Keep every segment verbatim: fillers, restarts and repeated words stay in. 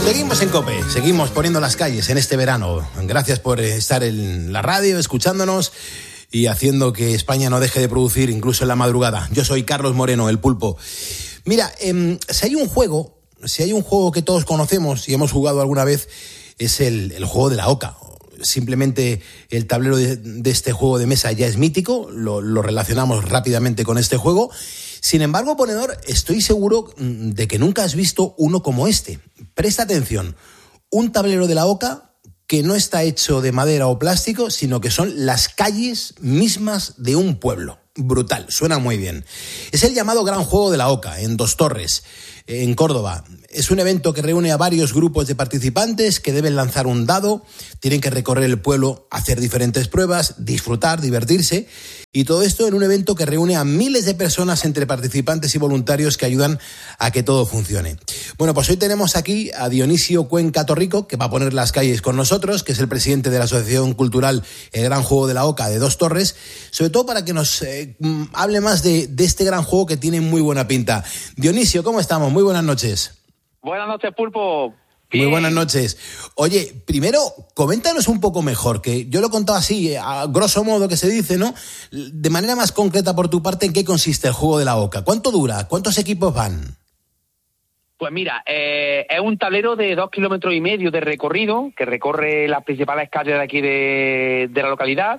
Seguimos en COPE, seguimos poniendo las calles en este verano. Gracias por estar en la radio, escuchándonos y haciendo que España no deje de producir incluso en la madrugada. Yo soy Carlos Moreno, el Pulpo. Mira, eh, si hay un juego, si hay un juego que todos conocemos y hemos jugado alguna vez, es el, el juego de la oca. Simplemente el tablero de, de este juego de mesa ya es mítico, lo, lo relacionamos rápidamente con este juego. Sin embargo, ponedor, estoy seguro de que nunca has visto uno como este. Presta atención, un tablero de la oca que no está hecho de madera o plástico, sino que son las calles mismas de un pueblo. Brutal, suena muy bien. Es el llamado Gran Juego de la Oca, en Dos Torres, en Córdoba. Es un evento que reúne a varios grupos de participantes que deben lanzar un dado, tienen que recorrer el pueblo, hacer diferentes pruebas, disfrutar, divertirse, y todo esto en un evento que reúne a miles de personas entre participantes y voluntarios que ayudan a que todo funcione. Bueno, pues hoy tenemos aquí a Dionisio Cuenca Torrico, que va a poner las calles con nosotros, que es el presidente de la Asociación Cultural El Gran Juego de la Oca de Dos Torres, sobre todo para que nos eh, hable más de, de este gran juego que tiene muy buena pinta. Dionisio, ¿cómo estamos? Muy buenas noches. Buenas noches, Pulpo. Bien. Muy buenas noches. Oye, primero, coméntanos un poco mejor, que yo lo he contado así, a grosso modo que se dice, ¿no? De manera más concreta por tu parte, ¿en qué consiste el juego de la oca? ¿Cuánto dura? ¿Cuántos equipos van? Pues mira, eh, es un tablero de dos kilómetros y medio de recorrido, que recorre las principales calles de aquí de, de la localidad,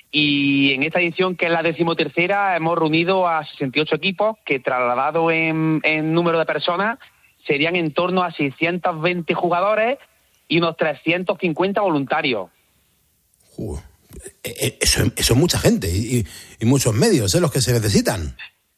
y en esta edición, que es la decimotercera, hemos reunido a sesenta y ocho equipos, que trasladado en, en número de personas, serían en torno a seiscientos veinte jugadores y unos trescientos cincuenta voluntarios. Uh, eso, eso es mucha gente y, y muchos medios, ¿eh? Los que se necesitan.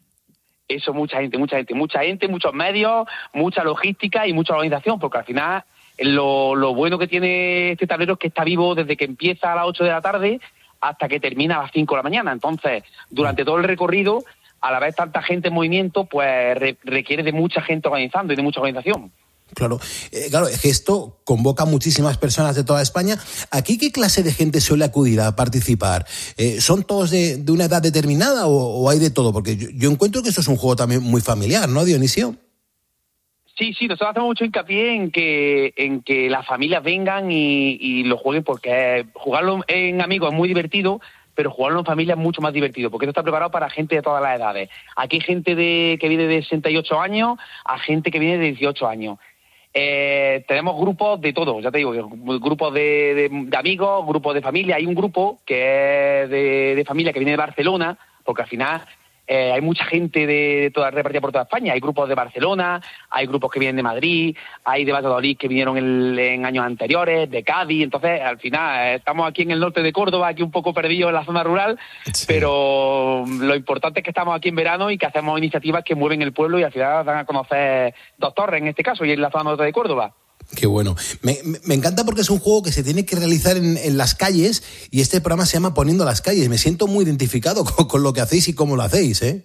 Eso, mucha gente, mucha gente, mucha gente, muchos medios, mucha logística y mucha organización, porque al final lo, lo bueno que tiene este tablero es que está vivo desde que empieza a las ocho de la tarde hasta que termina a las cinco de la mañana. Entonces, durante todo el recorrido, a la vez tanta gente en movimiento, pues re- requiere de mucha gente organizando y de mucha organización. Claro, eh, claro, es que esto convoca a muchísimas personas de toda España. ¿Aquí qué clase de gente suele acudir a participar? Eh, ¿Son todos de, de una edad determinada o, o hay de todo? Porque yo, yo encuentro que esto es un juego también muy familiar, ¿no, Dionisio? Sí, sí, nosotros hacemos mucho hincapié en que en que las familias vengan y, y lo jueguen, porque jugarlo en amigos es muy divertido, pero jugarlo en familia es mucho más divertido, porque esto está preparado para gente de todas las edades. Aquí hay gente de, que viene de sesenta y ocho años a gente que viene de dieciocho años. Eh, tenemos grupos de todo, ya te digo, grupos de, de, de amigos, grupos de familia. Hay un grupo que es de, de familia que viene de Barcelona, porque al final eh, hay mucha gente de, de toda, repartida por toda España. Hay grupos de Barcelona, hay grupos que vienen de Madrid, hay de Valladolid que vinieron en, en años anteriores, de Cádiz. Entonces, al final, eh, estamos aquí en el norte de Córdoba, aquí un poco perdidos en la zona rural, sí. Pero lo importante es que estamos aquí en verano y que hacemos iniciativas que mueven el pueblo y al final dan a conocer Dos Torres, en este caso, y en la zona norte de Córdoba. Qué bueno. Me, me encanta porque es un juego que se tiene que realizar en, en las calles, y este programa se llama Poniendo las Calles. Me siento muy identificado con, con lo que hacéis y cómo lo hacéis, ¿eh?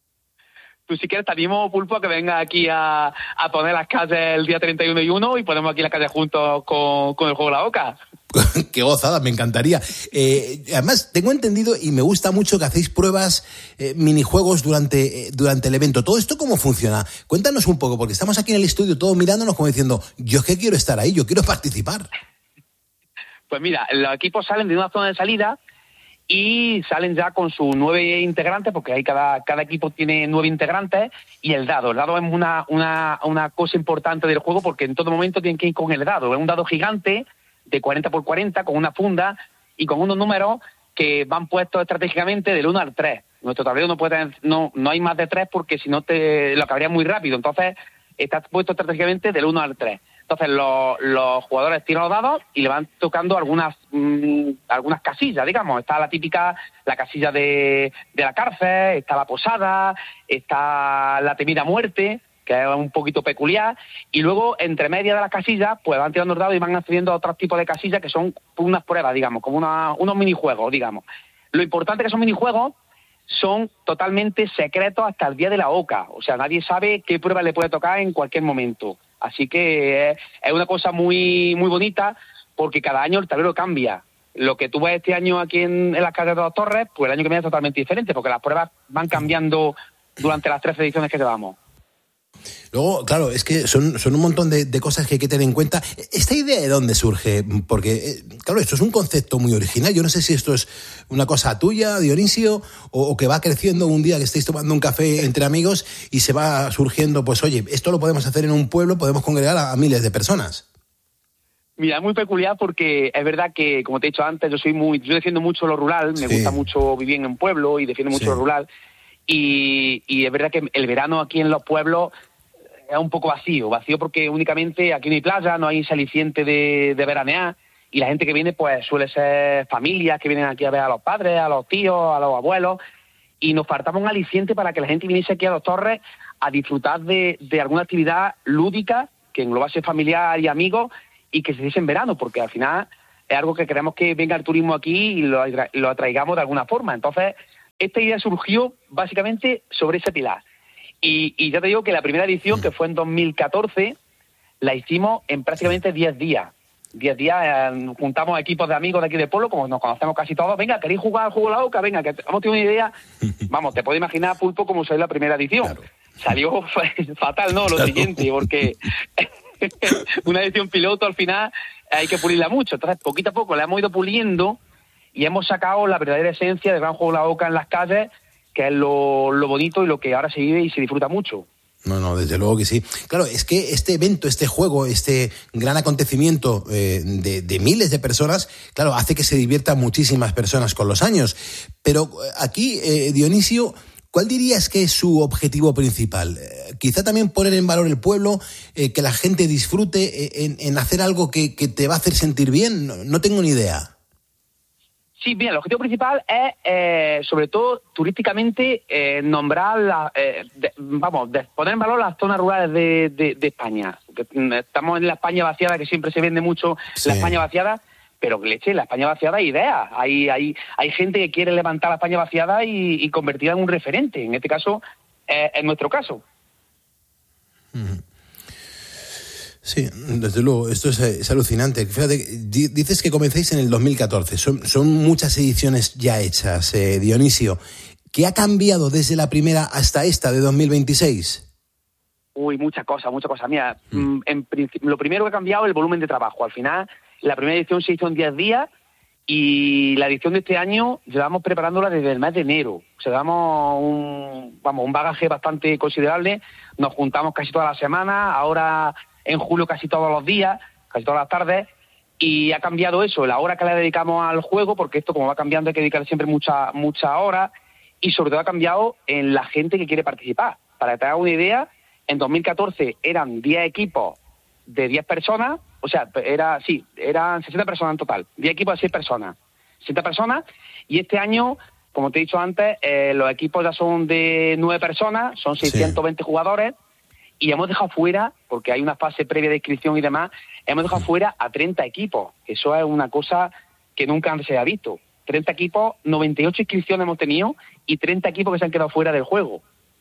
Tú, si quieres, te animo, Pulpo, a que venga aquí a, a poner las calles el día treinta y uno y uno y ponemos aquí las calles juntos con, con el juego de la oca. Qué gozada, me encantaría. Eh, además, tengo entendido y me gusta mucho que hacéis pruebas, eh, minijuegos durante, eh, durante el evento. ¿Todo esto cómo funciona? Cuéntanos un poco, porque estamos aquí en el estudio todos mirándonos como diciendo, yo es que quiero estar ahí, yo quiero participar. Pues mira, los equipos salen de una zona de salida y salen ya con sus nueve integrantes, porque ahí cada, cada equipo tiene nueve integrantes, y el dado. El dado es una, una, una cosa importante del juego, porque en todo momento tienen que ir con el dado. Es un dado gigante de cuarenta por cuarenta, con una funda y con unos números que van puestos estratégicamente del uno al tres. Nuestro tablero no puede tener, no, no hay más de tres, porque si no te lo acabaría muy rápido. Entonces, está puesto estratégicamente del uno al tres. Entonces, los, los jugadores tiran los dados y le van tocando algunas mmm, algunas casillas, digamos. Está la típica, la casilla de, de la cárcel, está la posada, está la temida muerte, que es un poquito peculiar, y luego, entre medias de las casillas, pues van tirando los dados y van accediendo a otros tipos de casillas que son unas pruebas, digamos, como una, unos minijuegos, digamos. Lo importante es que esos minijuegos son totalmente secretos hasta el día de la oca, o sea, nadie sabe qué prueba le puede tocar en cualquier momento. Así que es, es una cosa muy, muy bonita, porque cada año el tablero cambia. Lo que tú ves este año aquí en, en las calles de Dos Torres, pues el año que viene es totalmente diferente, porque las pruebas van cambiando durante las tres ediciones que llevamos. Luego, claro, es que son, son un montón de, de cosas que hay que tener en cuenta. ¿Esta idea de dónde surge? Porque, claro, esto es un concepto muy original. Yo no sé si esto es una cosa tuya, Dionisio, o, o que va creciendo un día que estéis tomando un café entre amigos y se va surgiendo, pues oye, esto lo podemos hacer en un pueblo, podemos congregar a, a miles de personas. Mira, es muy peculiar porque es verdad que, como te he dicho antes, yo soy muy, yo defiendo mucho lo rural, me sí. gusta mucho vivir en un pueblo y defiendo mucho sí. lo rural. Y, y es verdad que el verano aquí en los pueblos es un poco vacío, vacío porque únicamente aquí no hay playa, no hay ese aliciente de, de veranear, y la gente que viene pues suele ser familias que vienen aquí a ver a los padres, a los tíos, a los abuelos, y nos faltaba un aliciente para que la gente viniese aquí a Dos Torres a disfrutar de, de alguna actividad lúdica que englobase familiar y amigos y que se hiciese en verano, porque al final es algo que queremos que venga el turismo aquí y lo, lo atraigamos de alguna forma. Entonces, esta idea surgió básicamente sobre ese pilar. Y, y ya te digo que la primera edición, que fue en dos mil catorce, la hicimos en prácticamente diez días. diez días, eh, juntamos equipos de amigos de aquí de pueblo, como nos conocemos casi todos. Venga, ¿queréis jugar al juego de la oca? Venga, que hemos tenido una idea. Vamos, te puedes imaginar, Pulpo, cómo salió la primera edición. Claro. Salió fatal, ¿no? Lo claro. siguiente, porque una edición piloto al final hay que pulirla mucho. Entonces, poquito a poco la hemos ido puliendo y hemos sacado la verdadera esencia del gran juego de la oca en las calles, que es lo, lo bonito y lo que ahora se vive y se disfruta mucho. No, no, desde luego que sí. Claro, es que este evento, este juego, este gran acontecimiento eh, de, de miles de personas, claro, hace que se diviertan muchísimas personas con los años. Pero aquí, eh, Dionisio, ¿cuál dirías que es su objetivo principal? Eh, quizá también poner en valor el pueblo, eh, que la gente disfrute eh, en, en hacer algo que, que te va a hacer sentir bien. No, no tengo ni idea. Sí, bien, el objetivo principal es, eh, sobre todo, turísticamente, eh, nombrar, la, eh, de, vamos, de poner en valor las zonas rurales de, de, de España. Estamos en la España vaciada, que siempre se vende mucho sí. la España vaciada, pero leche, la España vaciada hay ideas. Hay, hay, hay gente que quiere levantar la España vaciada y, y convertirla en un referente. En este caso, eh, en nuestro caso. Uh-huh. Sí, desde luego, esto es, es alucinante. Fíjate, dices que comencéis en el dos mil catorce, son, son muchas ediciones ya hechas, eh, Dionisio. ¿Qué ha cambiado desde la primera hasta esta de dos mil veintiséis? Uy, muchas cosas, muchas cosas. Mira, mm. en, lo primero que ha cambiado es el volumen de trabajo. Al final, la primera edición se hizo en diez días y la edición de este año llevamos preparándola desde el mes de enero. O sea, damos un, vamos, un bagaje bastante considerable. Nos juntamos casi todas las semanas, ahora en julio casi todos los días, casi todas las tardes, y ha cambiado eso, la hora que le dedicamos al juego, porque esto como va cambiando hay que dedicar siempre muchas mucha horas, y sobre todo ha cambiado en la gente que quiere participar. Para que te hagas una idea, en dos mil catorce eran diez equipos de diez personas, o sea, era sí, eran sesenta personas en total, diez equipos de seis personas, sesenta personas, y este año, como te he dicho antes, eh, los equipos ya son de nueve personas, son seiscientos veinte sí. jugadores, y hemos dejado fuera, porque hay una fase previa de inscripción y demás, hemos dejado fuera a treinta equipos. Eso es una cosa que nunca antes se ha visto. treinta equipos, noventa y ocho inscripciones hemos tenido y treinta equipos que se han quedado fuera del juego.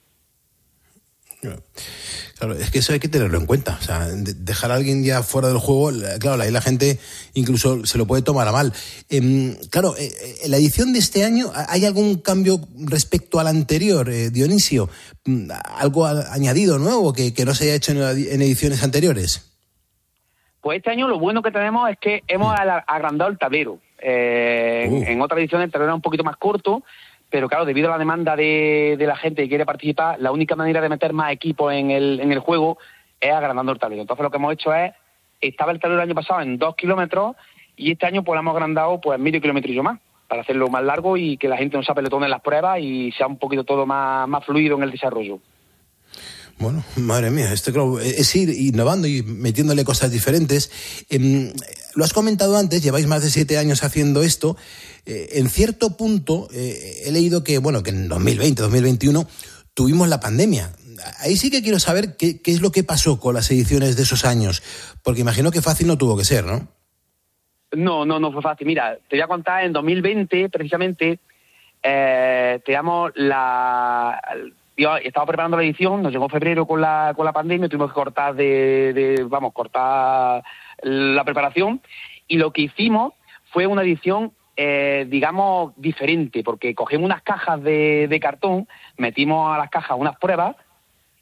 Claro, es que eso hay que tenerlo en cuenta. O sea, dejar a alguien ya fuera del juego, claro, ahí la gente incluso se lo puede tomar a mal. Eh, claro, eh, en la edición de este año, ¿hay algún cambio respecto a la anterior, eh, Dionisio? ¿Algo añadido nuevo que, que no se haya hecho en, en ediciones anteriores? Pues este año lo bueno que tenemos es que hemos mm. agrandado el tablero. Eh, uh. en, en otras ediciones el tablero era un poquito más corto, pero claro, debido a la demanda de, de la gente que quiere participar, la única manera de meter más equipos en el, en el juego es agrandando el tablero. Entonces lo que hemos hecho es, estaba el tablero el año pasado en dos kilómetros y este año pues lo hemos agrandado pues medio kilometrillo más, para hacerlo más largo y que la gente no se apeletone en las pruebas y sea un poquito todo más, más fluido en el desarrollo. Bueno, madre mía, esto creo es ir innovando y metiéndole cosas diferentes. Eh, lo has comentado antes, lleváis más de siete años haciendo esto. Eh, en cierto punto eh, he leído que, bueno, que en dos mil veinte, dos mil veintiuno tuvimos la pandemia. Ahí sí que quiero saber qué, qué es lo que pasó con las ediciones de esos años, porque imagino que fácil no tuvo que ser, ¿no? No, no, no fue fácil. Mira, te voy a contar, en dos mil veinte, precisamente, eh, te damos la... Yo estaba preparando la edición, nos llegó febrero con la con la pandemia, tuvimos que cortar de, de vamos, cortar la preparación, y lo que hicimos fue una edición, eh, digamos, diferente, porque cogimos unas cajas de, de cartón, metimos a las cajas unas pruebas,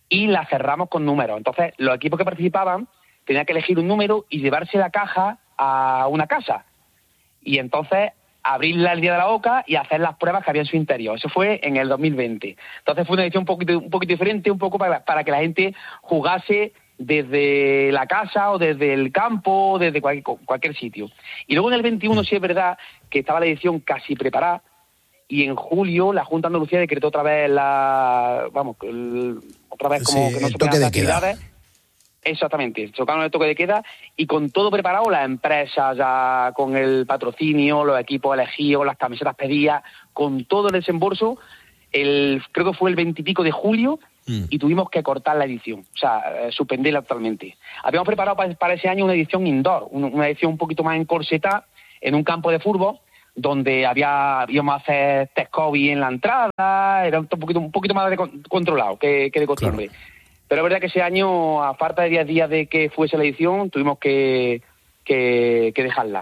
y la cerramos con números. Entonces, los equipos que participaban tenían que elegir un número y llevarse la caja a una casa. Y entonces abrirla el día de la oca y hacer las pruebas que había en su interior. Eso fue en el dos mil veinte. Entonces fue una edición un poquito, un poquito diferente, un poco para, para que la gente jugase desde la casa o desde el campo, desde cualquier, cualquier sitio. Y luego en el veintiuno sí es verdad que estaba la edición casi preparada, y en julio la Junta de Andalucía decretó otra vez la... Vamos, el, otra vez como sí, que no el se toque pueden de hacer actividades. queda. Exactamente, tocaron el toque de queda y con todo preparado, las empresas ya con el patrocinio, los equipos elegidos, las camisetas pedidas, con todo el desembolso, el, creo que fue el veintipico de julio mm. y tuvimos que cortar la edición, o sea, eh, suspenderla totalmente. Habíamos preparado para, para ese año una edición indoor, una, una edición un poquito más encorsetada en un campo de fútbol, donde había íbamos a hacer test COVID en la entrada, era un poquito, un poquito más de con, controlado que, que de costumbre. Claro. Pero es verdad que ese año, a falta de diez días de que fuese la edición, tuvimos que, que, que dejarla.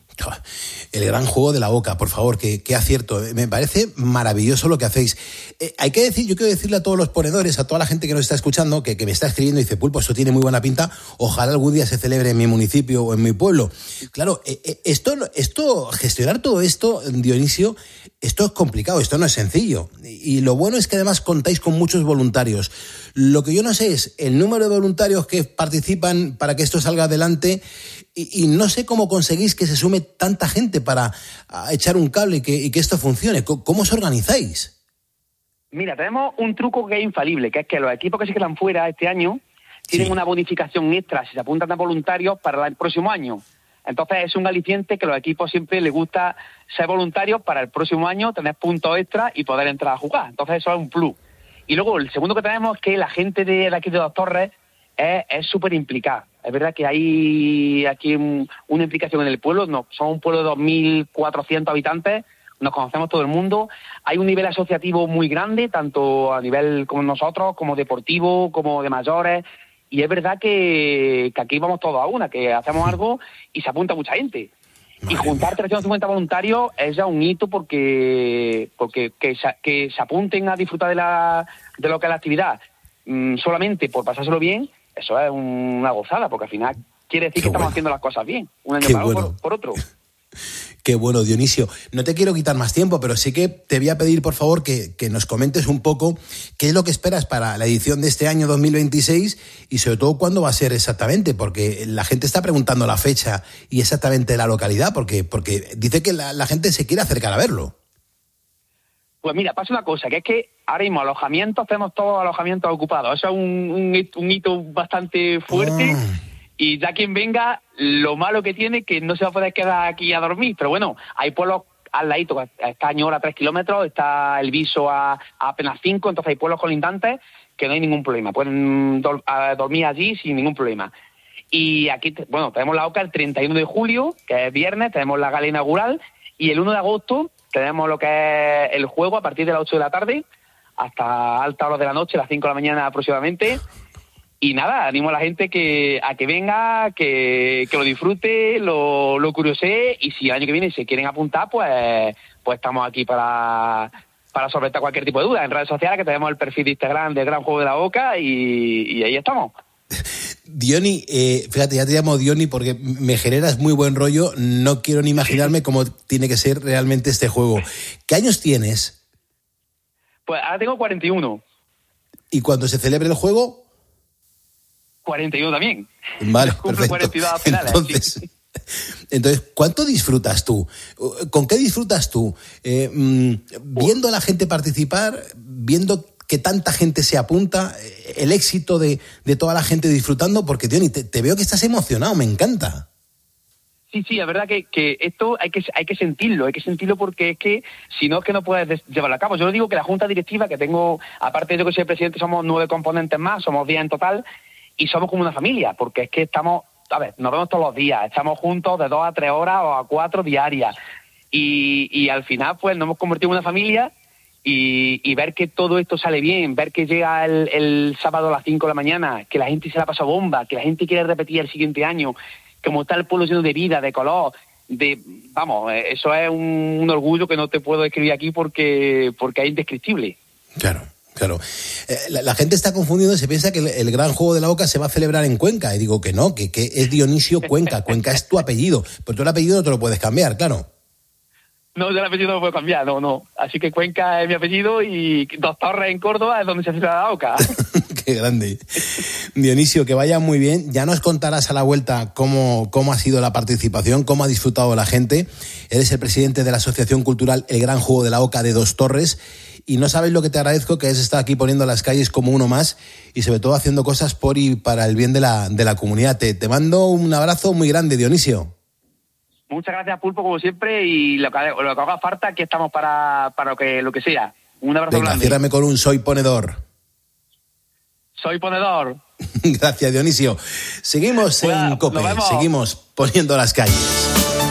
El gran juego de la Oca, por favor, que, que acierto. Me parece maravilloso lo que hacéis. Eh, hay que decir, yo quiero decirle a todos los ponedores, a toda la gente que nos está escuchando, que, que me está escribiendo y dice, Pulpo, eso tiene muy buena pinta, ojalá algún día se celebre en mi municipio o en mi pueblo. Claro, eh, eh, esto, esto, gestionar todo esto, Dionisio, esto es complicado, esto no es sencillo. Y, y lo bueno es que además contáis con muchos voluntarios. Lo que yo no sé es el número de voluntarios que participan para que esto salga adelante. Y, y no sé cómo conseguís que se sume tanta gente para echar un cable y que, y que esto funcione. ¿Cómo os organizáis? Mira, tenemos un truco que es infalible, que es que los equipos que se quedan fuera este año tienen sí. una bonificación extra si se apuntan a voluntarios para el próximo año. Entonces es un aliciente que a los equipos siempre les gusta ser voluntarios para el próximo año, tener puntos extra y poder entrar a jugar. Entonces eso es un plus. Y luego el segundo que tenemos es que la gente de, de aquí de Dos Torres es súper implicada. Es verdad que hay aquí un, una implicación en el pueblo. No, somos un pueblo de dos mil cuatrocientos habitantes, nos conocemos todo el mundo. Hay un nivel asociativo muy grande, tanto a nivel como nosotros, como deportivo, como de mayores. Y es verdad que, que aquí vamos todos a una, que hacemos algo y se apunta mucha gente. Madre y juntar mía. trescientos cincuenta voluntarios es ya un hito porque porque que se, que se apunten a disfrutar de, la, de lo que es la actividad mmm, solamente por pasárselo bien. Eso es una gozada, porque al final quiere decir Qué que estamos bueno. haciendo las cosas bien, un año para bueno. por, por otro. Qué bueno, Dionisio. No te quiero quitar más tiempo, pero sí que te voy a pedir, por favor, que, que nos comentes un poco qué es lo que esperas para la edición de este año dos mil veintiséis y sobre todo cuándo va a ser exactamente, porque la gente está preguntando la fecha y exactamente la localidad, porque, porque dice que la, la gente se quiere acercar a verlo. Pues mira, pasa una cosa, que es que ahora mismo alojamientos, tenemos todos alojamientos ocupados. Eso es un, un, un hito bastante fuerte. Ah. Y ya quien venga, lo malo que tiene es que no se va a poder quedar aquí a dormir. Pero bueno, hay pueblos al ladito, está Añora a tres kilómetros, está El Viso a, a apenas cinco, entonces hay pueblos colindantes que no hay ningún problema. Pueden do, a, dormir allí sin ningún problema. Y aquí, bueno, tenemos la Oca el treinta y uno de julio, que es viernes, tenemos la gala inaugural, y el uno de agosto tenemos lo que es el juego a partir de las ocho de la tarde hasta alta hora de la noche, las cinco de la mañana aproximadamente. Y nada, animo a la gente que a que venga, que, que lo disfrute, lo, lo curiosee, y si el año que viene se quieren apuntar, pues pues estamos aquí para, para solventar cualquier tipo de duda. En redes sociales que tenemos el perfil de Instagram del Gran Juego de la Oca y, y ahí estamos. Diony, eh, fíjate, ya te llamo Diony porque me generas muy buen rollo. No quiero ni imaginarme cómo tiene que ser realmente este juego. ¿Qué años tienes? Pues ahora tengo cuarenta y uno. ¿Y cuando se celebre el juego? cuarenta y uno también. Vale, cumple cuarenta y dos a finales. Entonces, entonces, ¿cuánto disfrutas tú? ¿Con qué disfrutas tú? Eh, mmm, viendo a la gente participar, viendo que tanta gente se apunta, el éxito de, de toda la gente disfrutando, porque, Diony, te, te veo que estás emocionado, me encanta. Sí, sí, es verdad que, que esto hay que hay que sentirlo, hay que sentirlo porque es que si no es que no puedes llevarlo a cabo. Yo digo que la junta directiva que tengo, aparte de yo que soy el presidente, somos nueve componentes más, somos diez en total, y somos como una familia, porque es que estamos, a ver, nos vemos todos los días, estamos juntos de dos a tres horas o a cuatro diarias, y, y al final pues nos hemos convertido en una familia. Y, y ver que todo esto sale bien, ver que llega el, el sábado a las cinco de la mañana, que la gente se la pasa bomba, que la gente quiere repetir el siguiente año, como está el pueblo lleno de vida, de color, de vamos, eso es un, un orgullo que no te puedo describir aquí porque, porque es indescriptible. Claro. Claro. Eh, la, la gente está confundiendo, se piensa que el, el gran juego de la Oca se va a celebrar en Cuenca. Y digo que no, que, que es Dionisio Cuenca. Cuenca es tu apellido. Pero tú el apellido no te lo puedes cambiar, claro. No, yo el apellido no lo puedo cambiar, no, no. Así que Cuenca es mi apellido y Dos Torres en Córdoba es donde se celebra la Oca. Qué grande. Dionisio, que vaya muy bien. Ya nos contarás a la vuelta cómo, cómo ha sido la participación, cómo ha disfrutado la gente. Eres el presidente de la Asociación Cultural El Gran Juego de la Oca de Dos Torres. Y no sabes lo que te agradezco, que es estar aquí poniendo las calles como uno más y sobre todo haciendo cosas por y para el bien de la, de la comunidad. Te, te mando un abrazo muy grande, Dionisio. Muchas gracias, Pulpo, como siempre, y lo que, lo que haga falta, aquí estamos para, para lo, que, lo que sea. Un abrazo Venga, grande. ciérrame con un soy ponedor. Soy ponedor. Gracias, Dionisio. Seguimos Bueno, en COPE, nos vemos. seguimos poniendo las calles.